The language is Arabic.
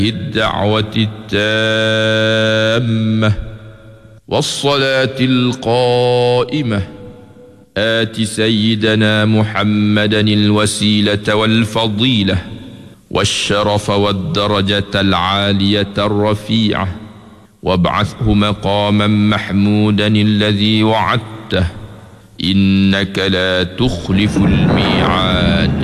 الدعوة التامة والصلاة القائمة آت سيدنا محمدا الوسيلة والفضيلة والشرف والدرجة العالية الرفيعة وابعثه مقاما محمودا الذي وعدته إنك لا تخلف الميعاد.